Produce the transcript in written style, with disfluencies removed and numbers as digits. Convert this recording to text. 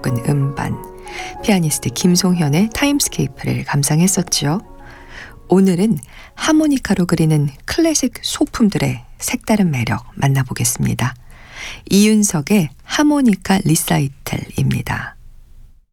섞은 음반, 피아니스트 김송현의 타임스케이프를 감상했었죠. 오늘은 하모니카로 그리는 클래식 소품들의 색다른 매력 만나보겠습니다. 이윤석의 하모니카 리사이틀입니다.